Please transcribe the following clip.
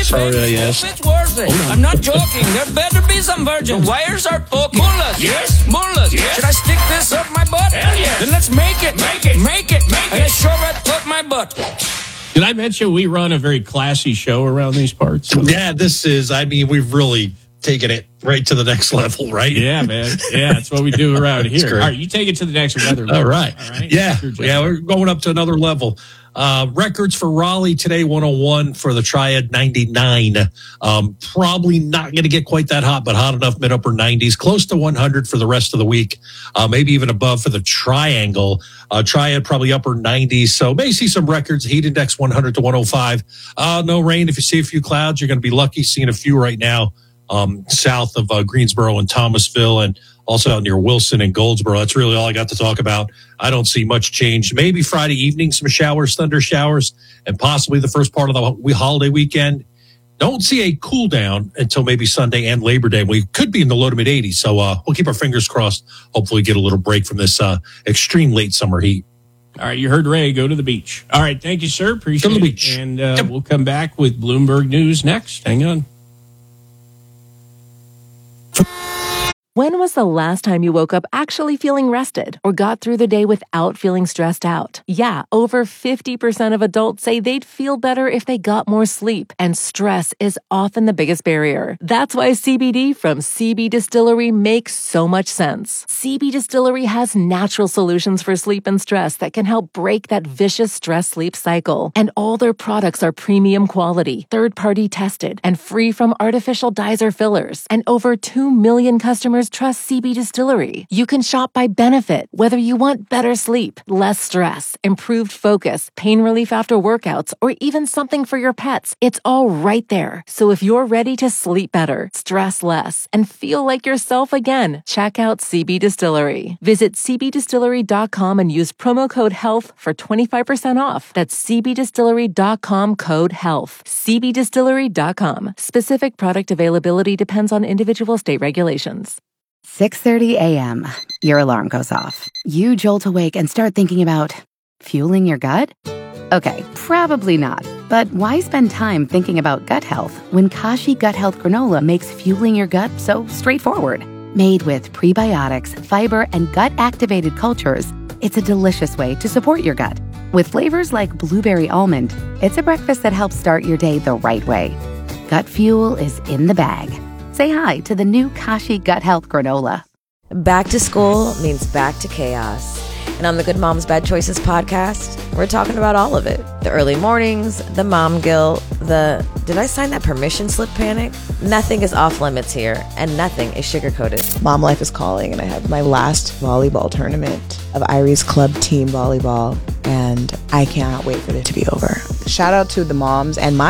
yes. It's worth it. I'm not joking. There better be some virgins. The wires are poking. Mullahs. Yes. Mullahs. Yes. Should I stick this up my butt? Hell yes. Then let's make it. Make it. I sure up my butt. Did I mention we run a very classy show around these parts? Yeah, we've really taken it right to the next level, right? Yeah, man. Yeah, that's what we do around here. All right, you take it to the next weather level. All right. Yeah, we're going up to another level. Records for Raleigh today, 101 for the Triad, 99. Probably not going to get quite that hot, but hot enough, mid-upper 90s, close to 100 for the rest of the week, maybe even above for the Triangle. Triad probably upper 90s, so may see some records, heat index 100 to 105. No rain. If you see a few clouds, you're going to be lucky seeing a few right now south of Greensboro and Thomasville, and also out near Wilson and Goldsboro. That's really all I got to talk about. I don't see much change. Maybe Friday evening, some showers, thunder showers, and possibly the first part of the holiday weekend. Don't see a cool down until maybe Sunday and Labor Day. We could be in the low to mid 80s. So we'll keep our fingers crossed. Hopefully get a little break from this extreme late summer heat. All right, you heard Ray. Go to the beach. All right, thank you, sir. Appreciate the beach. it. And we'll come back with Bloomberg News next. Hang on. When was the last time you woke up actually feeling rested or got through the day without feeling stressed out? Yeah, over 50% of adults say they'd feel better if they got more sleep, and stress is often the biggest barrier. That's why CBD from CB Distillery makes so much sense. CB Distillery has natural solutions for sleep and stress that can help break that vicious stress-sleep cycle. And all their products are premium quality, third-party tested, and free from artificial dyes or fillers. And over 2 million customers trust CB Distillery. You can shop by benefit, whether you want better sleep, less stress, improved focus, pain relief after workouts, or even something for your pets. It's all right there. So if you're ready to sleep better, stress less, and feel like yourself again, check out CB Distillery. Visit cbdistillery.com and use promo code HEALTH for 25% off. That's cbdistillery.com, code HEALTH. cbdistillery.com. Specific product availability depends on individual state regulations. 6:30 a.m. Your alarm goes off. You jolt awake and start thinking about fueling your gut? Okay, probably not. But why spend time thinking about gut health when Kashi Gut Health Granola makes fueling your gut so straightforward? Made with prebiotics, fiber, and gut-activated cultures, it's a delicious way to support your gut. With flavors like blueberry almond, it's a breakfast that helps start your day the right way. Gut fuel is in the bag. Say hi to the new Kashi Gut Health Granola. Back to school means back to chaos. And on the Good Moms Bad Choices podcast, we're talking about all of it. The early mornings, the mom guilt, the did I sign that permission slip panic? Nothing is off limits here, and nothing is sugar-coated. Mom life is calling, and I have my last volleyball tournament of Irie's club team volleyball, and I cannot wait for it to be over. Shout out to the moms and my